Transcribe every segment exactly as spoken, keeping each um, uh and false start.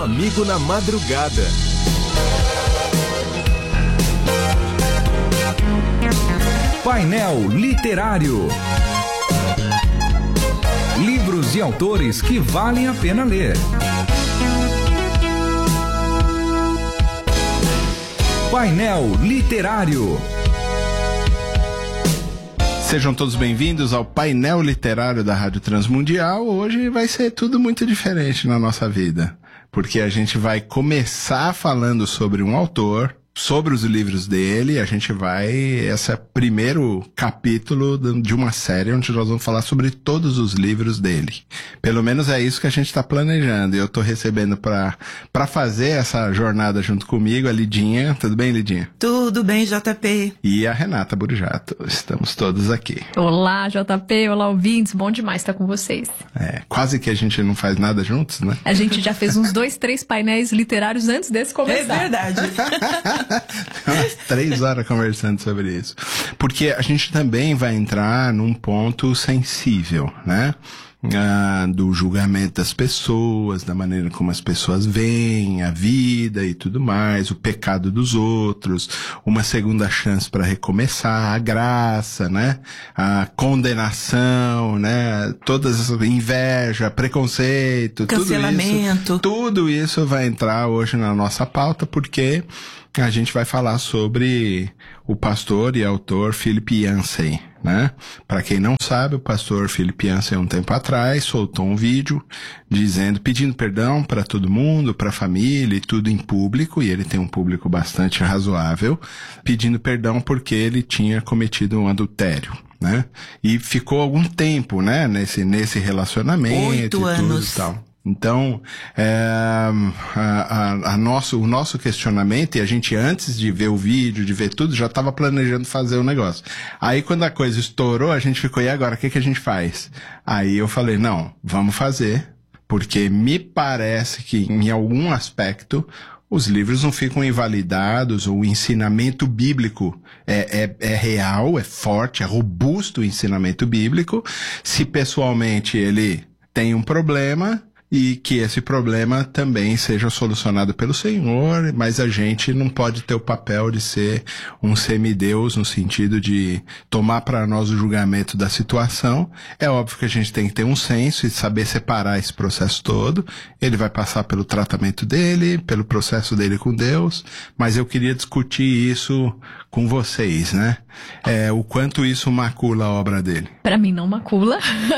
amigo na madrugada. Painel Literário. Livros e autores que valem a pena ler. Painel Literário. Sejam todos bem-vindos ao Painel Literário da Rádio Transmundial. Hoje vai ser tudo muito diferente na nossa vida, porque a gente vai começar falando sobre um autor, sobre os livros dele. A gente vai... Esse é o primeiro capítulo de uma série onde nós vamos falar sobre todos os livros dele. Pelo menos é isso que a gente está planejando. E eu estou recebendo para para fazer essa jornada junto comigo a Lidinha. Tudo bem, Lidinha? Tudo bem, J P. E a Renata Burjato. Estamos todos aqui. Olá, J P. Olá, ouvintes. Bom demais estar com vocês. É, quase que a gente não faz nada juntos, né? A gente já fez uns dois, três painéis literários antes desse começar. É verdade. Umas três horas conversando sobre isso. Porque a gente também vai entrar num ponto sensível, né? Ah, do julgamento das pessoas, da maneira como as pessoas veem a vida e tudo mais, o pecado dos outros, uma segunda chance para recomeçar, a graça, né? A condenação, né? Todas essas, inveja, preconceito, cancelamento. Tudo isso, tudo isso vai entrar hoje na nossa pauta, porque a gente vai falar sobre o pastor e autor Philip Yancey, né? Para quem não sabe, o pastor Philip Yancey, um tempo atrás, soltou um vídeo dizendo, pedindo perdão para todo mundo, para a família e tudo em público, e ele tem um público bastante razoável, pedindo perdão porque ele tinha cometido um adultério, né? E ficou algum tempo, né, nesse, nesse relacionamento. Oito e tudo anos. E tal. Então, é, a, a, a nosso, o nosso questionamento, e a gente antes de ver o vídeo, de ver tudo, já estava planejando fazer o negócio. Aí quando a coisa estourou, a gente ficou, e agora, o que, que a gente faz? Aí eu falei, não, vamos fazer, porque me parece que em algum aspecto os livros não ficam invalidados, o ensinamento bíblico é, é, é real, é forte, é robusto o ensinamento bíblico. Se pessoalmente ele tem um problema, e que esse problema também seja solucionado pelo Senhor, mas a gente não pode ter o papel de ser um semideus no sentido de tomar para nós o julgamento da situação. É óbvio que a gente tem que ter um senso e saber separar esse processo todo. Ele vai passar pelo tratamento dele, pelo processo dele com Deus, mas eu queria discutir isso com vocês, né? É, o quanto isso macula a obra dele. Para mim não macula.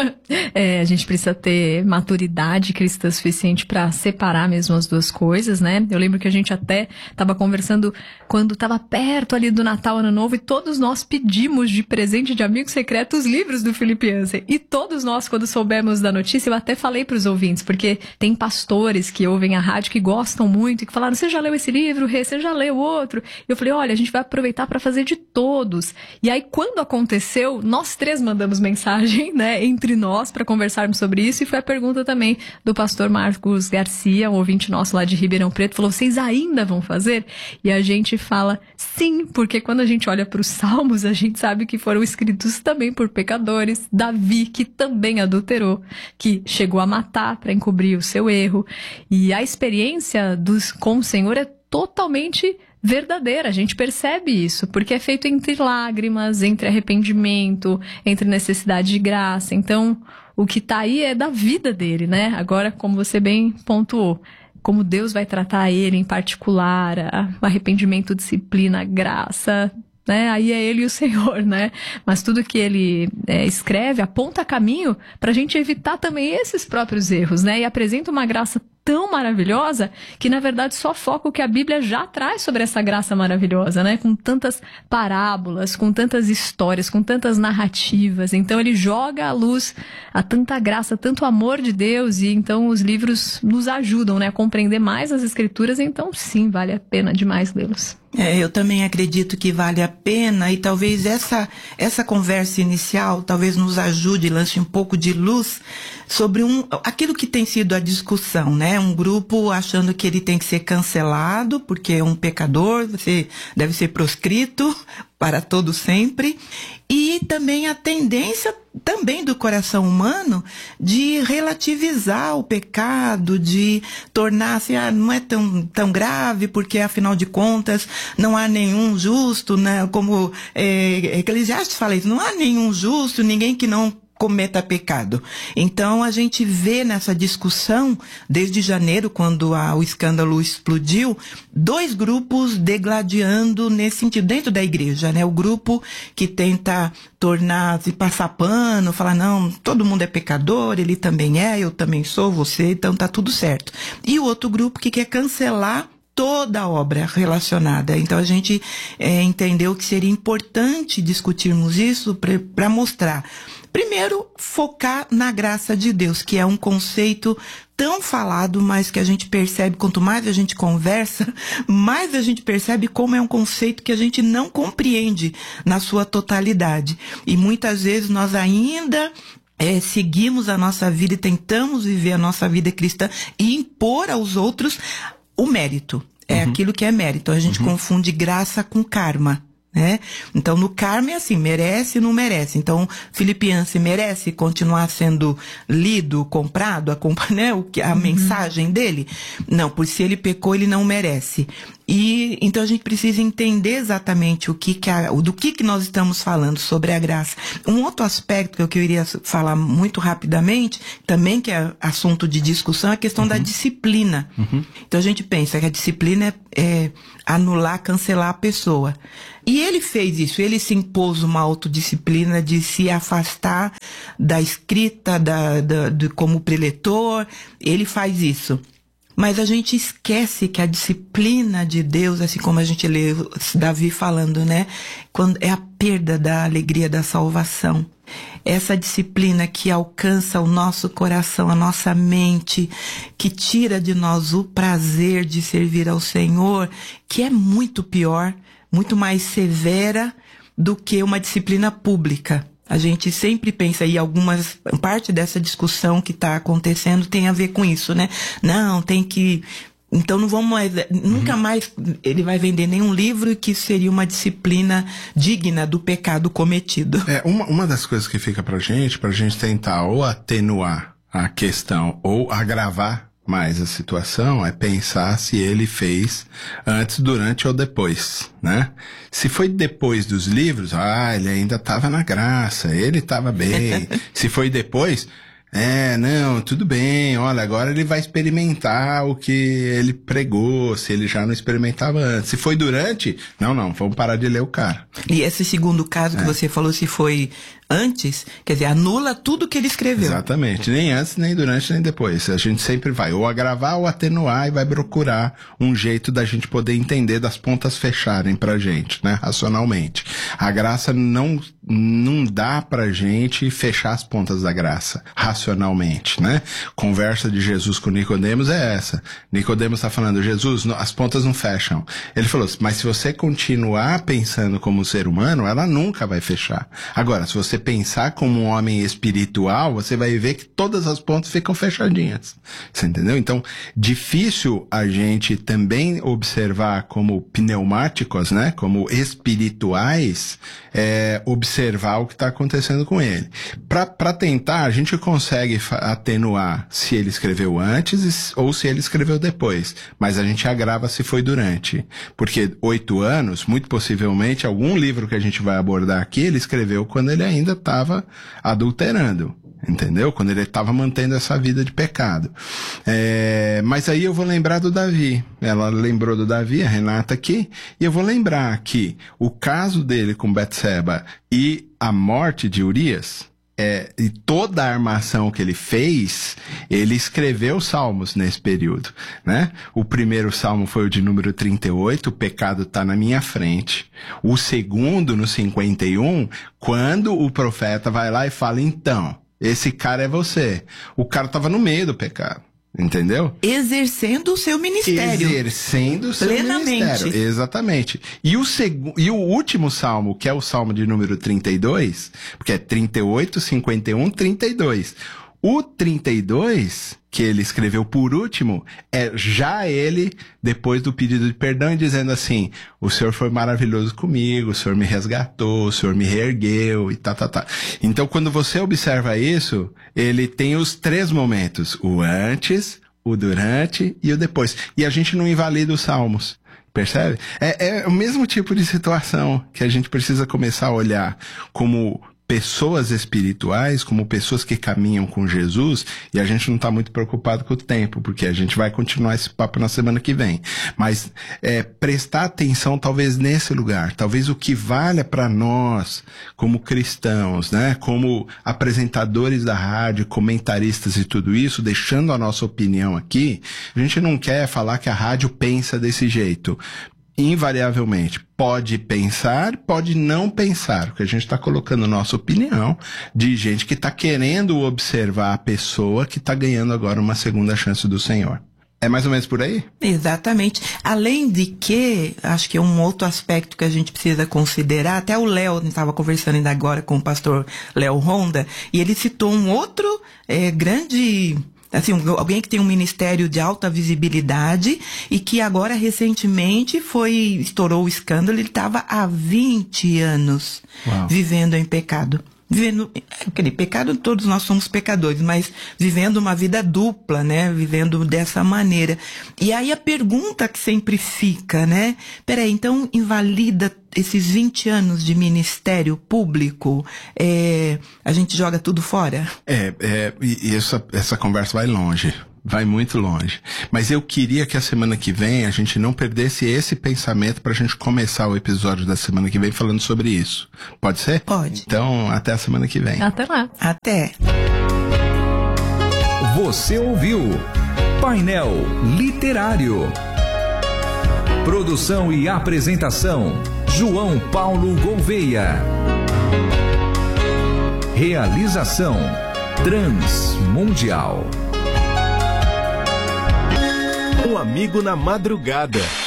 É, a gente precisa ter maturidade cristã suficiente para separar mesmo as duas coisas, né? Eu lembro que a gente até estava conversando quando estava perto ali do Natal, Ano Novo, e todos nós pedimos de presente de amigo secreto os livros do Philip Yancey. E todos nós, quando soubemos da notícia, eu até falei para os ouvintes, porque tem pastores que ouvem a rádio que gostam muito e que falaram, você já leu esse livro, Rê? Você já leu outro? E eu falei, olha, a gente vai aproveitar para fazer de todos. E aí, quando aconteceu, nós três mandamos mensagem, né, entre nós para conversarmos sobre isso, e foi a pergunta também do pastor Marcos Garcia, um ouvinte nosso lá de Ribeirão Preto, falou, vocês ainda vão fazer? E a gente fala, sim, porque quando a gente olha para os Salmos, a gente sabe que foram escritos também por pecadores. Davi, que também adulterou, que chegou a matar para encobrir o seu erro. E a experiência dos, com o Senhor é totalmente verdadeira, a gente percebe isso, porque é feito entre lágrimas, entre arrependimento, entre necessidade de graça. Então, o que tá aí é da vida dele, né? Agora, como você bem pontuou, como Deus vai tratar ele em particular, a- arrependimento, disciplina, graça, né? Aí é ele e o Senhor, né? Mas tudo que ele é, escreve aponta caminho pra gente evitar também esses próprios erros, né? E apresenta uma graça tão maravilhosa que, na verdade, só foca o que a Bíblia já traz sobre essa graça maravilhosa, né? Com tantas parábolas, com tantas histórias, com tantas narrativas. Então, ele joga à luz a tanta graça, tanto amor de Deus, e então os livros nos ajudam, né, a compreender mais as Escrituras. Então, sim, vale a pena demais lê-los. É, eu também acredito que vale a pena, e talvez essa, essa conversa inicial talvez nos ajude, lance um pouco de luz sobre um, aquilo que tem sido a discussão, né? Um grupo achando que ele tem que ser cancelado porque é um pecador, você deve ser proscrito. para todo sempre, e também a tendência também do coração humano de relativizar o pecado, de tornar-se, ah, não é tão, tão grave, porque afinal de contas não há nenhum justo, né? Como é, Eclesiastes fala isso, não há nenhum justo, ninguém que não cometa pecado. Então a gente vê nessa discussão, desde janeiro, quando a, o escândalo explodiu, dois grupos degladiando nesse sentido, dentro da igreja, né? O grupo que tenta tornar, se passar pano, falar, não, todo mundo é pecador, ele também é, eu também sou, você, então tá tudo certo. E o outro grupo que quer cancelar toda a obra relacionada. Então a gente é, entendeu que seria importante discutirmos isso para mostrar. Primeiro, focar na graça de Deus, que é um conceito tão falado, mas que a gente percebe, quanto mais a gente conversa, mais a gente percebe como é um conceito que a gente não compreende na sua totalidade. E muitas vezes nós ainda É, seguimos a nossa vida e tentamos viver a nossa vida cristã e impor aos outros o mérito. É uhum. aquilo que é mérito. A gente uhum. confunde graça com karma, né? Então, no karma é assim, merece e não merece. Então, Filipenses merece continuar sendo lido, comprado, a, né, o, a uhum. mensagem dele? Não, por se ele pecou, ele não merece. E então a gente precisa entender exatamente o que que a, do que que nós estamos falando sobre a graça. Um outro aspecto que eu queria falar muito rapidamente, também que é assunto de discussão, é a questão uhum. da disciplina. Uhum. Então a gente pensa que a disciplina é, é anular, cancelar a pessoa. E ele fez isso, ele se impôs uma autodisciplina de se afastar da escrita, da, da, de, como preletor, ele faz isso. Mas a gente esquece que a disciplina de Deus, assim como a gente lê Davi falando, né? Quando é a perda da alegria da salvação. Essa disciplina que alcança o nosso coração, a nossa mente, que tira de nós o prazer de servir ao Senhor, que é muito pior, muito mais severa do que uma disciplina pública. A gente sempre pensa, e algumas, parte dessa discussão que está acontecendo tem a ver com isso, né? Não, tem que... Então não vamos mais, uhum. nunca mais ele vai vender nenhum livro que seria uma disciplina digna do pecado cometido. É, uma, uma das coisas que fica pra gente, pra gente tentar ou atenuar a questão ou agravar mais a situação, é pensar se ele fez antes, durante ou depois, né? Se foi depois dos livros, ah, ele ainda estava na graça, ele estava bem. Se foi depois, é, não, tudo bem, olha, agora ele vai experimentar o que ele pregou, se ele já não experimentava antes. Se foi durante, não, não, vamos parar de ler o cara. E esse segundo caso que é. você falou, se foi antes, quer dizer, anula tudo que ele escreveu. Exatamente, nem antes, nem durante, nem depois. A gente sempre vai ou agravar ou atenuar e vai procurar um jeito da gente poder entender, das pontas fecharem pra gente, né, racionalmente. A graça não, não dá pra gente fechar as pontas da graça, racionalmente, né? Conversa de Jesus com Nicodemos é essa. Nicodemos tá falando, Jesus, as pontas não fecham. Ele falou, mas se você continuar pensando como um ser humano, ela nunca vai fechar. Agora, se você pensar como um homem espiritual, você vai ver que todas as pontas ficam fechadinhas. Você entendeu? Então, difícil a gente também observar como pneumáticos, né? Como espirituais, é, observar o que está acontecendo com ele. Para tentar, a gente consegue atenuar se ele escreveu antes ou se ele escreveu depois. Mas a gente agrava se foi durante. Porque oito anos, muito possivelmente, algum livro que a gente vai abordar aqui, ele escreveu quando ele ainda estava adulterando, entendeu? Quando ele estava mantendo essa vida de pecado. É, mas aí eu vou lembrar do Davi. Ela lembrou do Davi, a Renata aqui, e eu vou lembrar que o caso dele com Betseba e a morte de Urias, é, e toda a armação que ele fez, ele escreveu salmos nesse período, né? O primeiro salmo foi o de número trinta e oito, o pecado está na minha frente. O segundo, no cinquenta e um, quando o profeta vai lá e fala, então, esse cara é você. O cara estava no meio do pecado. Entendeu? Exercendo o seu ministério. Exercendo o seu plenamente. Ministério. Exatamente. E o, seg... e o último salmo, que é o salmo de número trinta e dois, porque é trinta e oito, cinquenta e um, trinta e dois. O trinta e dois, que ele escreveu por último, é já ele, depois do pedido de perdão, e dizendo assim, o Senhor foi maravilhoso comigo, o Senhor me resgatou, o Senhor me reergueu, e tá, tá, tá. Então, quando você observa isso, ele tem os três momentos, o antes, o durante e o depois. E a gente não invalida os salmos. Percebe? É, é o mesmo tipo de situação que a gente precisa começar a olhar como pessoas espirituais, como pessoas que caminham com Jesus, e a gente não está muito preocupado com o tempo, porque a gente vai continuar esse papo na semana que vem. Mas é, prestar atenção talvez nesse lugar, talvez o que valha para nós, como cristãos, né, como apresentadores da rádio, comentaristas e tudo isso, deixando a nossa opinião aqui, a gente não quer falar que a rádio pensa desse jeito. Invariavelmente, pode pensar, pode não pensar, porque a gente está colocando nossa opinião de gente que está querendo observar a pessoa que está ganhando agora uma segunda chance do Senhor. É mais ou menos por aí? Exatamente. Além de que, acho que é um outro aspecto que a gente precisa considerar, até o Léo estava conversando ainda agora com o pastor Léo Honda, e ele citou um outro é, grande... Assim, alguém que tem um ministério de alta visibilidade e que agora recentemente foi, estourou o escândalo, ele estava há vinte anos Uau. vivendo em pecado. Vivendo, aquele pecado, todos nós somos pecadores, mas vivendo uma vida dupla, né? Vivendo dessa maneira. E aí a pergunta que sempre fica, né? Peraí, então invalida esses vinte anos de ministério público, é, a gente joga tudo fora? É, é e, e essa, essa conversa vai longe. Vai muito longe. Mas eu queria que a semana que vem a gente não perdesse esse pensamento pra gente começar o episódio da semana que vem falando sobre isso. Pode ser? Pode. Então, até a semana que vem. Até lá. Até. Você ouviu Painel Literário. Produção e apresentação, João Paulo Gouveia. Realização, Transmundial. Um amigo na madrugada.